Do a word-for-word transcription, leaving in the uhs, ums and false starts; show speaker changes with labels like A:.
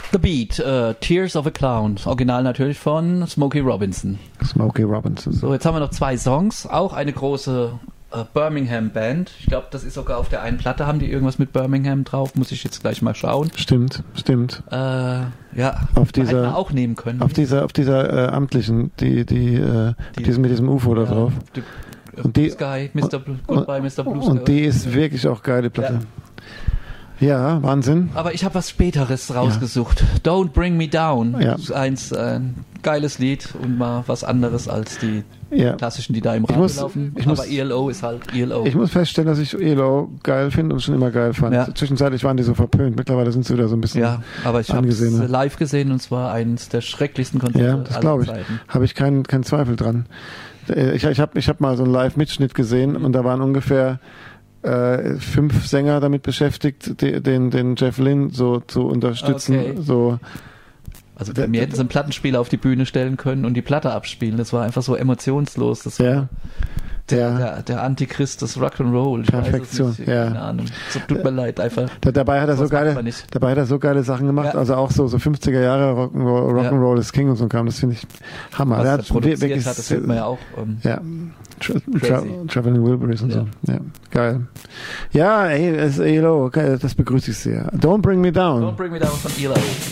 A: The Beat, uh, Tears of a Clown. Original natürlich von Smokey Robinson.
B: Smokey Robinson.
A: So, jetzt haben wir noch zwei Songs. Auch eine große uh, Birmingham-Band. Ich glaube, das ist sogar auf der einen Platte. Haben die irgendwas mit Birmingham drauf? Muss ich jetzt gleich mal schauen.
B: Stimmt, stimmt.
A: Äh, ja,
B: auf dieser,
A: hätten wir auch nehmen können.
B: Auf dieser, auf dieser äh, amtlichen, die, die, äh, die diesem, mit diesem U F O da
A: ja,
B: drauf.
A: Die,
B: und die,
A: Sky, Mister Blue, Goodbye, Mister Blue Sky.
B: Und die ist wirklich auch geile Platte. Ja. Ja, Wahnsinn.
A: Aber ich habe was Späteres rausgesucht. Ja. Don't Bring Me Down.
B: Ja.
A: Das ist eins, ein geiles Lied und mal was anderes als die
B: ja.
A: klassischen, die da im Radio
B: muss,
A: laufen.
B: Aber
A: muss, E L O ist halt E L O.
B: Ich muss feststellen, dass ich E L O geil finde und schon immer geil fand.
A: Ja.
B: Zwischenzeitlich waren die so verpönt. Mittlerweile sind sie wieder so ein bisschen
A: Ja, aber ich habe es live gesehen und zwar eines der schrecklichsten Konzerte
B: ja, das aller ich. Zeiten. Habe ich keinen keinen Zweifel dran. Ich, ich habe ich hab mal so einen Live-Mitschnitt gesehen mhm. und da waren ungefähr Äh, fünf Sänger damit beschäftigt, die, den, den Jeff Lynne so zu unterstützen. Okay. So.
A: Also bei mir hätten sie einen Plattenspieler auf die Bühne stellen können und die Platte abspielen. Das war einfach so emotionslos. Das war
B: ja.
A: der, der, der Antichrist des Rock'n'Roll.
B: Perfektion,
A: nicht,
B: ja.
A: Keine Ahnung. So, tut mir leid, einfach.
B: Da, dabei, hat er so geile, dabei hat er so geile Sachen gemacht. Ja. Also auch so, so fünfziger Jahre Rock'n'Roll, Rock'n'Roll ja. is King und so kam. Das finde ich Hammer.
A: Was
B: der
A: hat produziert wirklich, hat, das hört man ja auch. Ähm,
B: ja. Tra Tra Traveling Wilburys und ja. so. Ja, geil. Ja, ey, das E L O, das begrüße ich sehr. Don't Bring Me Down.
A: Don't Bring Me Down von E L O.